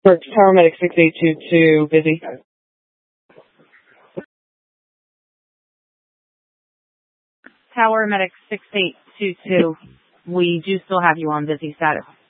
For Paramedic 6822, busy. Tower Medic 6822, we do still have you on busy status.